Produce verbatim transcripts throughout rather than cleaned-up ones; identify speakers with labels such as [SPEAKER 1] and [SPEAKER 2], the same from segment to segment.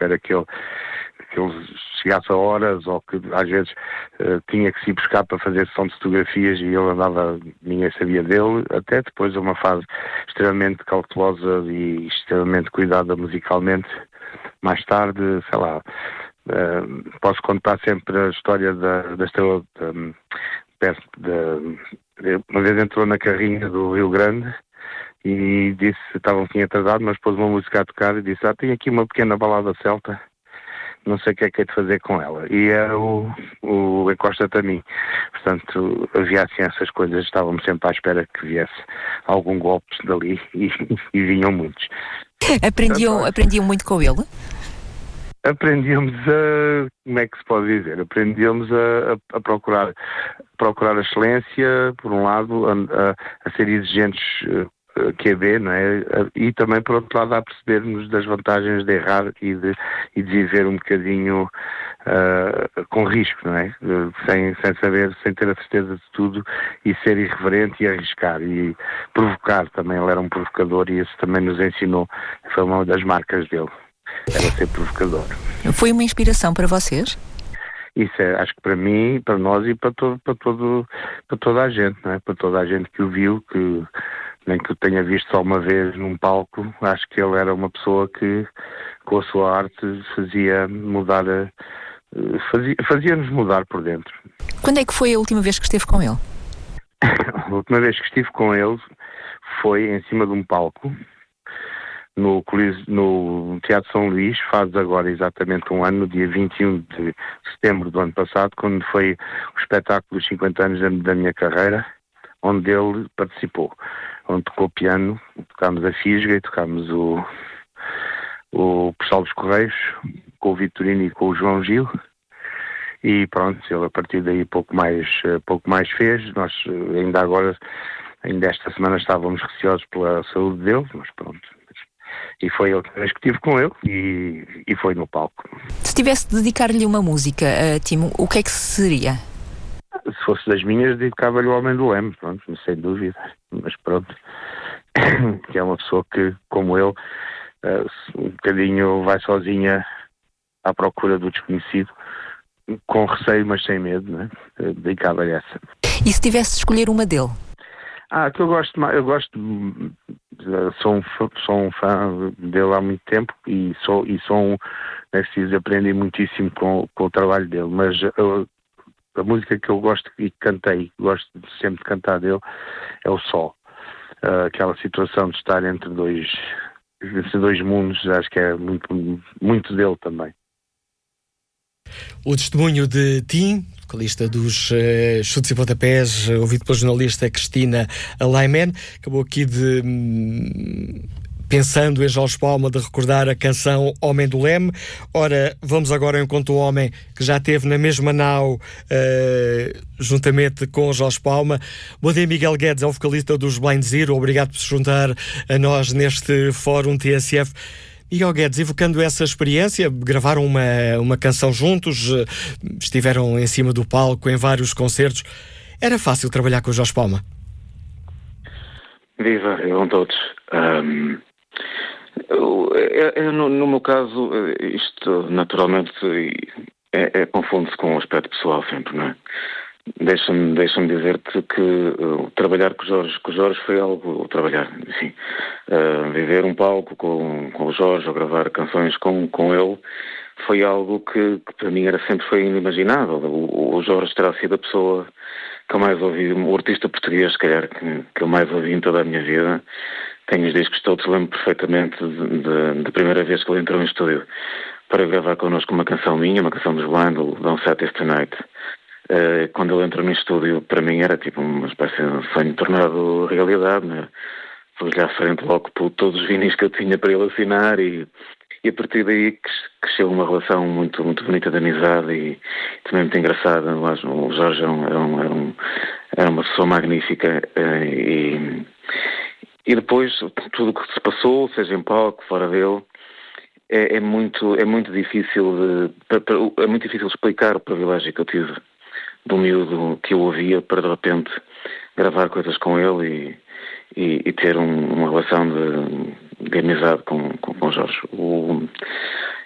[SPEAKER 1] espera que ele, que ele chegasse a horas, ou que às vezes uh, tinha que se ir buscar para fazer sessão de fotografias e ele andava, ninguém sabia dele, até depois de uma fase extremamente cautelosa e extremamente cuidada musicalmente. Mais tarde, sei lá, uh, posso contar sempre a história da, da estrela de, de, de, uma vez entrou na carrinha do Rio Grande e disse, estava um pouquinho atrasado, mas pôs uma música a tocar e disse, ah, tenho aqui uma pequena balada celta, não sei o que é que é de fazer com ela. E era o, o Encosta-te a mim. Portanto, havia assim essas coisas, estávamos sempre à espera que viesse algum golpe dali e, e vinham muitos.
[SPEAKER 2] Aprendiam, Portanto, aprendiam muito com ele?
[SPEAKER 1] Aprendíamos a, como é que se pode dizer, aprendíamos a, a, a procurar, procurar a excelência, por um lado, a, a, a ser exigentes Q B, não é? E também, por outro lado, a percebermos das vantagens de errar e de, e de viver um bocadinho uh, com risco, não é? Sem, sem saber, sem ter a certeza de tudo e ser irreverente e arriscar e provocar também. Ele era um provocador e isso também nos ensinou, foi uma das marcas dele, era ser provocador.
[SPEAKER 2] Foi uma inspiração para vocês?
[SPEAKER 1] Isso é, acho que para mim, para nós e para, todo, para, todo, para toda a gente, não é? Para toda a gente que o viu, que nem que o tenha visto só uma vez num palco, acho que ele era uma pessoa que, com a sua arte, fazia mudar, a, fazia, fazia-nos mudar por dentro.
[SPEAKER 2] Quando é que foi a última vez que esteve com ele?
[SPEAKER 1] A última vez que estive com ele foi em cima de um palco, no, no Teatro São Luís, faz agora exatamente um ano, no dia vinte e um de setembro do ano passado, quando foi o espetáculo dos cinquenta anos da, da minha carreira, onde ele participou, onde tocou piano, tocámos a Fisga e tocámos o, o Postal dos Correios, com o Vitorino e com o João Gil, e pronto, ele a partir daí pouco mais, pouco mais fez. Nós ainda agora, ainda esta semana estávamos receosos pela saúde dele, mas pronto. E foi a última vez que estive com ele e, e foi no palco.
[SPEAKER 2] Se tivesse de dedicar-lhe uma música, uh, Timo, o que é que seria?
[SPEAKER 1] Se fosse das minhas, dedicava-lhe o Homem do Leme, pronto, sem dúvida. Mas pronto, que é uma pessoa que, como eu, uh, um bocadinho vai sozinha à procura do desconhecido, com receio, mas sem medo, né? Dedicava-lhe essa.
[SPEAKER 2] E se tivesse de escolher uma dele?
[SPEAKER 1] Ah, que eu gosto mais, eu gosto, sou um, sou um fã dele há muito tempo e sou, e sou um, é preciso, aprendi muitíssimo com, com o trabalho dele, mas eu, a música que eu gosto e cantei, gosto sempre de cantar dele, é o Sol. Uh, aquela situação de estar entre dois, entre dois mundos, acho que é muito, muito dele também.
[SPEAKER 3] O testemunho de Tim, vocalista dos uh, Chutes e Pontapés, uh, ouvido pela jornalista Cristina Laiman, acabou aqui de... Hum, pensando em Jorge Palma, de recordar a canção Homem do Leme. Ora, vamos agora ao encontro do homem que já esteve na mesma nau, uh, juntamente com Jorge Palma. Bom dia, Miguel Guedes, é o vocalista dos Blind Zero. Obrigado por se juntar a nós neste Fórum T S F. Miguel Guedes, evocando essa experiência, gravaram uma, uma canção juntos, estiveram em cima do palco em vários concertos. Era fácil trabalhar com o Jorge Palma?
[SPEAKER 4] Viva, vivam todos. Um... Eu, eu, no, no meu caso, isto naturalmente é, é, confunde-se com o aspecto pessoal sempre, não é? Deixa-me, deixa-me dizer-te que uh, trabalhar com o Jorge, com o Jorge foi algo, trabalhar, enfim, uh, viver um palco com, com o Jorge, ou gravar canções com, com ele, foi algo que, que para mim era sempre foi inimaginável. O, o Jorge terá sido a pessoa que eu mais ouvi, o artista português, se calhar, que, que eu mais ouvi em toda a minha vida. Tenho os discos todos, lembro perfeitamente da primeira vez que ele entrou no estúdio para gravar connosco uma canção minha, uma canção dos Blind, o Don't Set This Tonight. Uh, quando ele entrou no estúdio, para mim era tipo uma espécie de sonho tornado realidade, né? Pus-lhe à frente logo por todos os vinis que eu tinha para ele assinar e, e a partir daí cresceu uma relação muito, muito bonita de amizade e também muito engraçada. O Jorge era, um, era, um, era uma pessoa magnífica uh, e... E depois, tudo o que se passou, seja em palco, fora dele, é, é, muito, é, muito difícil de, é muito difícil explicar o privilégio que eu tive do miúdo que eu ouvia para, de repente, gravar coisas com ele e, e, e ter um, uma relação de, de amizade com, com, com Jorge. O,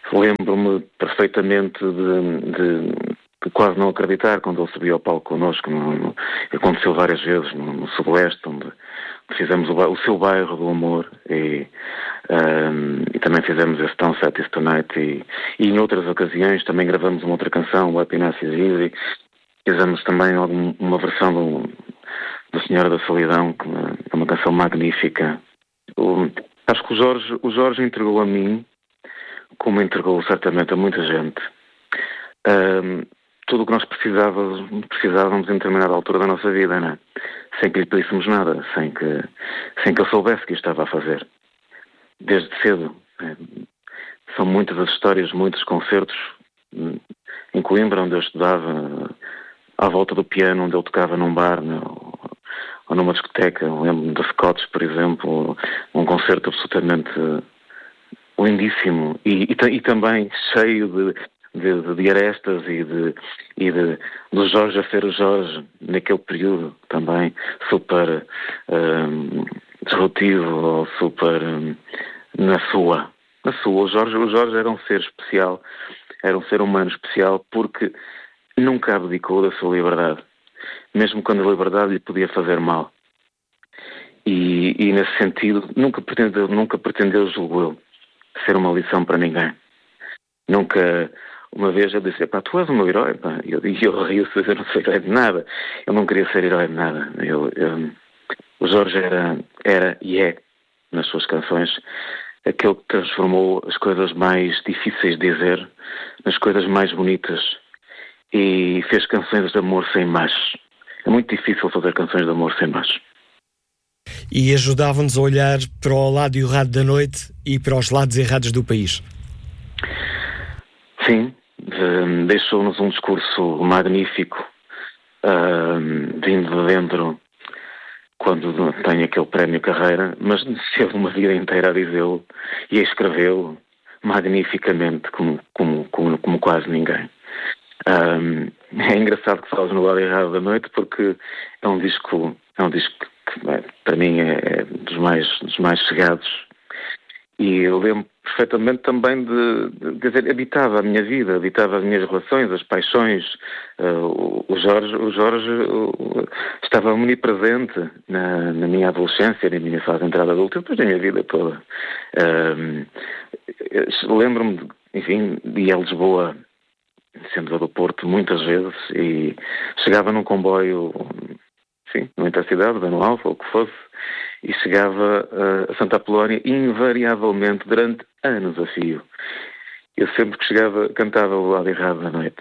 [SPEAKER 4] Lembro-me perfeitamente de, de, de quase não acreditar quando ele subia ao palco connosco. No, no, aconteceu várias vezes no, no Sudoeste, onde fizemos o, o seu bairro do amor e, um, e também fizemos esse Tão Sad Is Tonight e, e em outras ocasiões também gravamos uma outra canção, o Happiness Is Easy. Fizemos também algum, uma versão do, do Senhora da Solidão, que é uma canção magnífica. O, acho que o Jorge, o Jorge entregou a mim, como entregou certamente a muita gente, um, tudo o que nós precisávamos, precisávamos em determinada altura da nossa vida, não é? Sem que lhe pedíssemos nada, sem que, sem que eu soubesse que o estava a fazer. Desde cedo. É. São muitas as histórias, muitos concertos em Coimbra, onde eu estudava, à volta do piano, onde eu tocava num bar, não, ou numa discoteca. Eu lembro-me da Scots, por exemplo, um concerto absolutamente lindíssimo e, e, e também cheio de, de, de arestas e, de, e de, do Jorge a ser o Jorge, naquele período também super um, disruptivo ou super um, na sua. Na sua. O Jorge, o Jorge era um ser especial, era um ser humano especial porque nunca abdicou da sua liberdade, mesmo quando a liberdade lhe podia fazer mal. E, e nesse sentido, nunca pretendeu, nunca pretendeu, julgo eu, ser uma lição para ninguém. Nunca, uma vez eu disse, pá, tu és o meu herói, pá. E eu, eu rio-se, eu não sou herói de nada. Eu não queria ser herói de nada. Eu, eu, o Jorge era, era e é, nas suas canções, aquele que transformou as coisas mais difíceis de dizer nas coisas mais bonitas e fez canções de amor sem machos. É muito difícil fazer canções de amor sem machos.
[SPEAKER 3] E ajudava-nos a olhar para o lado errado da noite e para os lados errados do país.
[SPEAKER 4] Sim, um, deixou-nos um discurso magnífico, um, vindo de dentro quando tem aquele prémio Carreira, mas teve uma vida inteira a dizê-lo e a escrevê-lo magnificamente, como, como, como, como quase ninguém. Um, é engraçado que falas no lado errado da noite porque é um disco, é um disco que para mim é, é dos mais, dos mais chegados e eu lembro perfeitamente também de, de, quer dizer, habitava a minha vida, habitava as minhas relações, as paixões. Uh, o Jorge, o Jorge uh, estava omnipresente na, na minha adolescência, na minha fase de entrada adulta, depois da minha vida toda. Uh, lembro-me, de, enfim, de ir a Lisboa, sendo do Porto, muitas vezes, e chegava num comboio, sim, no Intercidade, no Alfa, ou o que fosse, e chegava uh, a Santa Apolónia invariavelmente durante anos a fio. Eu sempre que chegava cantava o lado errado da noite.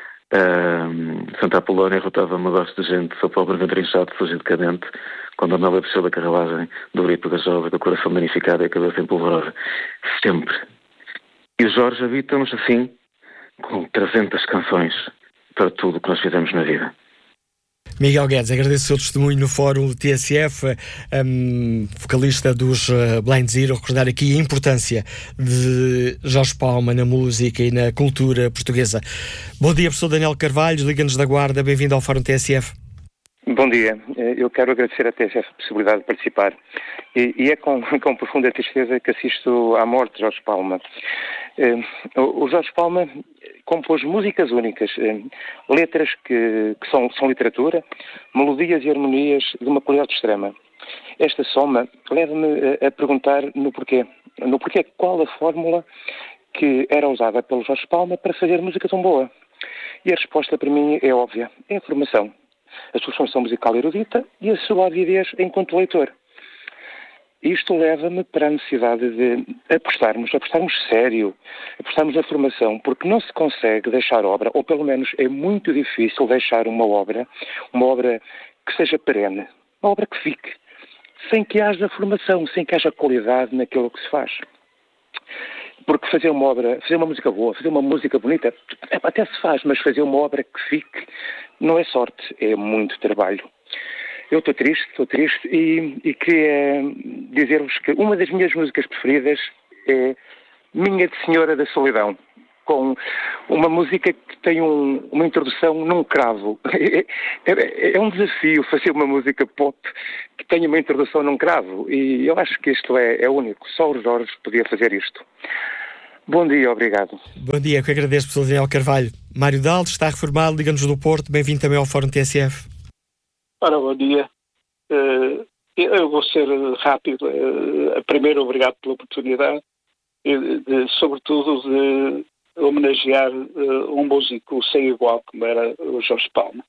[SPEAKER 4] Uh, Santa Apolónia rotava-me a gosto de gente, sou pobre, ventrinchado, sujo e decadente, quando a Amélia desceu da carruagem, do grito da jovem, do coração danificado e a cabeça empolvorosa. Sempre. E o Jorge habita-nos assim, com trezentas canções para tudo o que nós fizemos na vida.
[SPEAKER 3] Miguel Guedes, agradeço o seu testemunho no Fórum T S F, um, vocalista dos uh, Blind Zero, recordar aqui a importância de Jorge Palma na música e na cultura portuguesa. Bom dia, professor Daniel Carvalho, Liga-nos da Guarda, bem-vindo ao Fórum T S F.
[SPEAKER 5] Bom dia, eu quero agradecer à T S F a possibilidade de participar e, e é com, com profunda tristeza que assisto à morte de Jorge Palma. O Jorge Palma compôs músicas únicas, letras que, que são, são literatura, melodias e harmonias de uma qualidade extrema. Esta soma leva-me a, a perguntar no porquê. No porquê, qual a fórmula que era usada pelo Jorge Palma para fazer música tão boa? E a resposta para mim é óbvia, é a formação. A sua formação musical erudita e a sua avidez enquanto leitor. Isto leva-me para a necessidade de apostarmos, apostarmos sério, apostarmos na formação, porque não se consegue deixar obra, ou pelo menos é muito difícil deixar uma obra, uma obra que seja perene, uma obra que fique, sem que haja formação, sem que haja qualidade naquilo que se faz. Porque fazer uma obra, fazer uma música boa, fazer uma música bonita, até se faz, mas fazer uma obra que fique não é sorte, é muito trabalho. Eu estou triste, estou triste e, e queria dizer-vos que uma das minhas músicas preferidas é Minha de Senhora da Solidão, com uma música que tem um, uma introdução num cravo. É, é, é um desafio fazer uma música pop que tenha uma introdução num cravo e eu acho que isto é, é único, só o Jorge podia fazer isto. Bom dia, obrigado.
[SPEAKER 3] Bom dia, que agradeço, professor Daniel Carvalho. Mário Dalto está reformado, liga-nos do Porto. Bem-vindo também ao Fórum T S F.
[SPEAKER 6] Ora, bom dia. Uh, eu vou ser rápido. Uh, primeiro, obrigado pela oportunidade, de, de, sobretudo de homenagear uh, um músico sem igual, como era o Jorge Palma.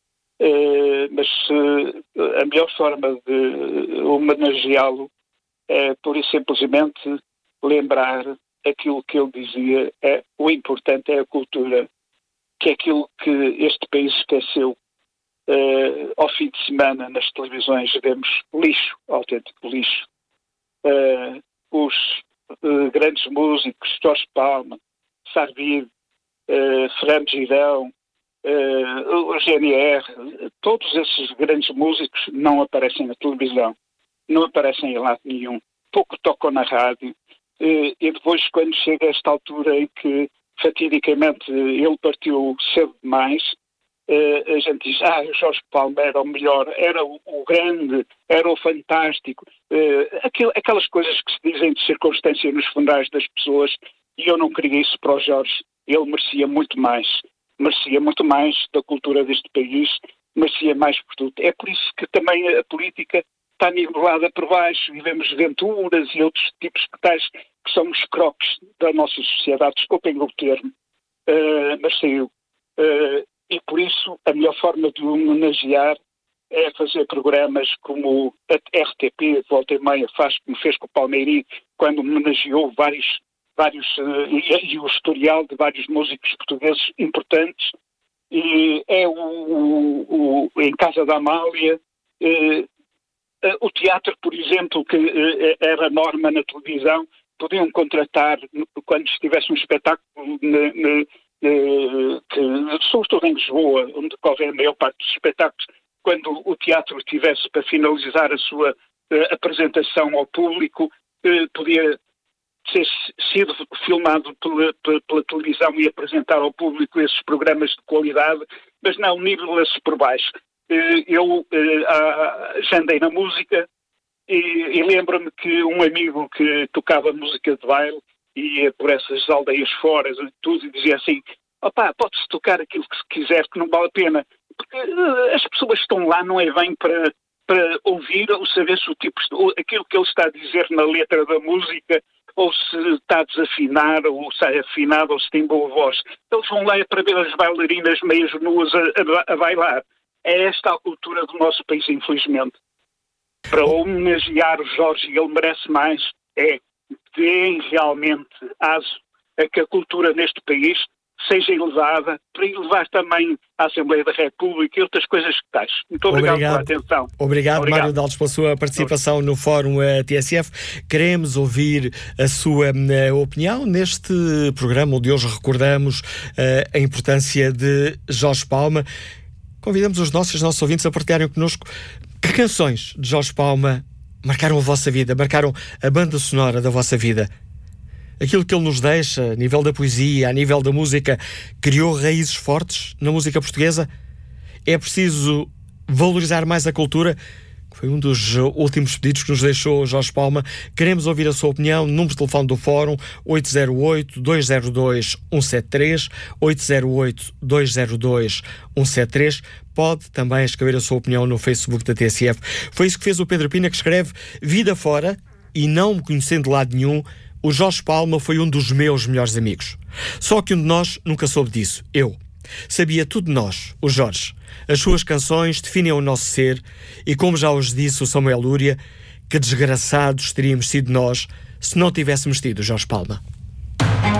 [SPEAKER 6] Uh, mas uh, a melhor forma de homenageá-lo é, pura e simplesmente, lembrar aquilo que ele dizia, é, o importante é a cultura, que é aquilo que este país esqueceu. Uh, ao fim de semana, nas televisões, vemos lixo, autêntico lixo. Uh, os uh, grandes músicos, Jorge Palma, Sarvide, uh, Fernando Girão, uh, o G N R, todos esses grandes músicos não aparecem na televisão, não aparecem em lado nenhum, pouco tocam na rádio. Uh, e depois, quando chega a esta altura em que, fatidicamente, ele partiu cedo demais, uh, a gente diz, ah, o Jorge Palma era o melhor, era o, o grande, era o fantástico. Uh, aquel, aquelas coisas que se dizem de circunstância nos funerais das pessoas, e eu não queria isso para o Jorge. Ele merecia muito mais. Merecia muito mais da cultura deste país, merecia mais por tudo. É por isso que também a política está nivelada por baixo, e vemos Venturas e outros tipos de tais que são os croques da nossa sociedade, desculpem o termo, uh, mas saiu. Uh, e por isso a melhor forma de homenagear é fazer programas como a R T P, volta e meia, faz, como fez com o Palmeirim, quando homenageou vários, vários uh, e, e o historial de vários músicos portugueses importantes, e é o, o, o em Casa da Amália, uh, Uh, o teatro, por exemplo, que uh, era norma na televisão, podiam contratar, quando estivesse um espetáculo, ne, ne, ne, que, sobretudo em Lisboa, onde corre a maior parte dos espetáculos, quando o teatro tivesse para finalizar a sua uh, apresentação ao público, uh, podia ter sido filmado pela, pela, pela televisão e apresentar ao público esses programas de qualidade, mas não, nivela-se por baixo. Eu uh, já andei na música e, e lembro-me que um amigo que tocava música de baile ia por essas aldeias fora e tudo e dizia assim, opá, pode-se tocar aquilo que se quiser, que não vale a pena, porque uh, as pessoas estão lá, não é bem para, para ouvir ou saber se o tipo, aquilo que ele está a dizer na letra da música, ou se está a desafinar, ou se é afinado, ou se tem boa voz. Eles vão lá para ver as bailarinas meias nuas a, a, a bailar. É esta a cultura do nosso país, infelizmente. Para homenagear o Jorge, ele merece mais, é deem realmente aso a que a cultura neste país seja elevada, para elevar também a Assembleia da República e outras coisas que tais. Muito obrigado, obrigado pela atenção.
[SPEAKER 3] Obrigado, obrigado. Mário Daltos, pela sua participação no Fórum uh, T S F. Queremos ouvir a sua uh, opinião neste programa, onde hoje recordamos uh, a importância de Jorge Palma. Convidamos os nossos, os nossos ouvintes a partilharem connosco que canções de Jorge Palma marcaram a vossa vida, marcaram a banda sonora da vossa vida. Aquilo que ele nos deixa, a nível da poesia, a nível da música, criou raízes fortes na música portuguesa. É preciso valorizar mais a cultura, que foi um dos últimos pedidos que nos deixou Jorge Palma. Queremos ouvir a sua opinião. Número de telefone do Fórum oito zero oito, dois zero dois, um sete três, oito zero oito, dois zero dois, um sete três. Pode também escrever a sua opinião no Facebook da T S F. Foi isso que fez o Pedro Pina, que escreve: vida fora, e não me conhecendo de lado nenhum, o Jorge Palma foi um dos meus melhores amigos. Só que um de nós nunca soube disso, eu. Sabia tudo de nós, o Jorge. As suas canções definem o nosso ser e, como já os disse o Samuel Lúria, que desgraçados teríamos sido nós se não tivéssemos tido Jorge Palma.